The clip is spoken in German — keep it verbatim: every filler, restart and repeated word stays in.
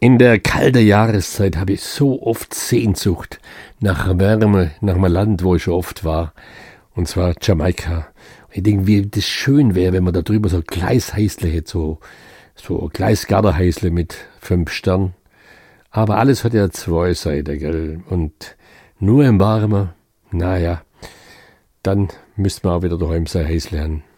In der kalten Jahreszeit habe ich so oft Sehnsucht nach Wärme, nach einem Land, wo ich schon oft war, und zwar Jamaika. Ich denke, wie das schön wäre, wenn man da drüber so Gleisheißle hätte, so, so Gleisgarderheißle mit fünf Sternen. Aber alles hat ja zwei Seiten, gell? Und nur im Warmen, naja, dann müsste man auch wieder daheim sein Heißle haben.